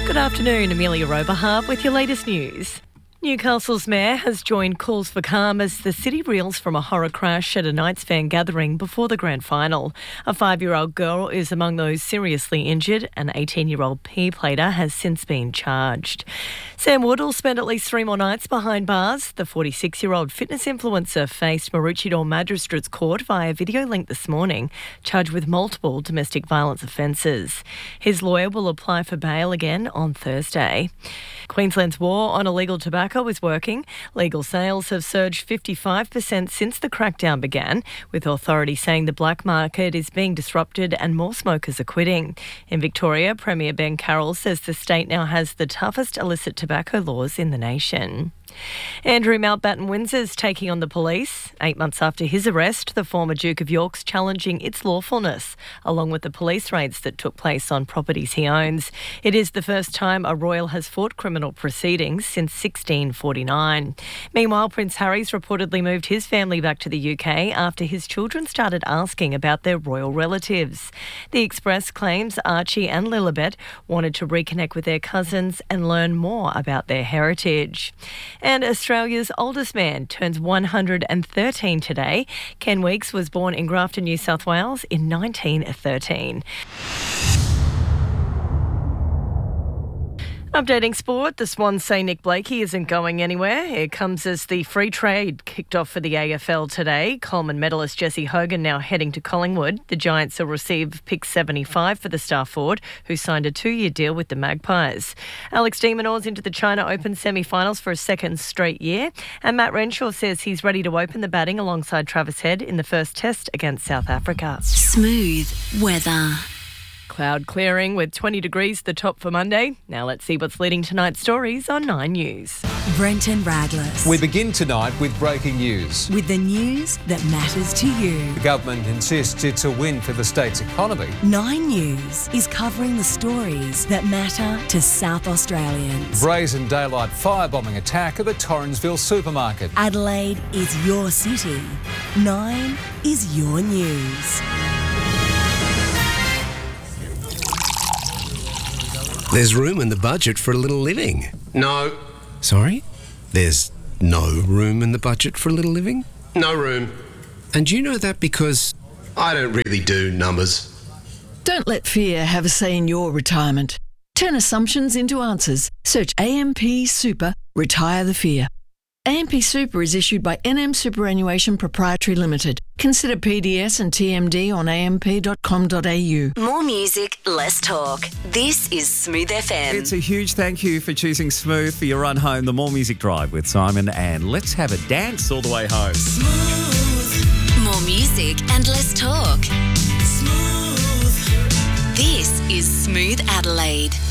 Good afternoon, Amelia Oberhardt with your latest news. Newcastle's mayor has joined calls for calm as the city reels from a horror crash at a Knights fan gathering before the grand final. A 5-year-old girl is among those seriously injured. An 18-year-old P-plater has since been charged. Sam Wood will spend at least 3 more nights behind bars. The 46-year-old fitness influencer faced Maroochydore Magistrates Court via video link this morning, charged with multiple domestic violence offences. His lawyer will apply for bail again on Thursday. Queensland's war on illegal tobacco is working. Legal sales have surged 55% since the crackdown began, with authorities saying the black market is being disrupted and more smokers are quitting. In Victoria, Premier Ben Carroll says the state now has the toughest illicit tobacco laws in the nation. Andrew Mountbatten Windsor's taking on the police. 8 months after his arrest, the former Duke of York's challenging its lawfulness, along with the police raids that took place on properties he owns. It is the first time a royal has fought criminal proceedings since 1649. Meanwhile, Prince Harry's reportedly moved his family back to the UK after his children started asking about their royal relatives. The Express claims Archie and Lilibet wanted to reconnect with their cousins and learn more about their heritage. And Australia's oldest man turns 113 today. Ken Weeks was born in Grafton, New South Wales in 1913. Updating sport, the Swans say Nick Blakey isn't going anywhere. It comes as the free trade kicked off for the AFL today. Coleman medalist Jesse Hogan now heading to Collingwood. The Giants will receive pick 75 for the star forward, who signed a 2-year deal with the Magpies. Alex de Minaur's into the China Open semi-finals for a second straight year. And Matt Renshaw says he's ready to open the batting alongside Travis Head in the first test against South Africa. Smooth weather. Cloud clearing with 20 degrees the top for Monday. Now let's see what's leading tonight's stories on 9 News. Brenton Radless. We begin tonight with breaking news. With the news that matters to you. The government insists it's a win for the state's economy. 9 News is covering the stories that matter to South Australians. Brazen daylight firebombing attack at the Torrensville supermarket. Adelaide is your city. 9 is your news. There's room in the budget for a little living. No. Sorry? There's no room in the budget for a little living? No room. And you know that because... I don't really do numbers. Don't let fear have a say in your retirement. Turn assumptions into answers. Search AMP Super, Retire the Fear. AMP Super is issued by NM Superannuation Proprietary Limited. Consider PDS and TMD on amp.com.au. More music, less talk. This is Smooth FM. It's a huge thank you for choosing Smooth for your run home, the More Music Drive with Simon, and let's have a dance all the way home. Smooth. More music and less talk. Smooth. This is Smooth Adelaide.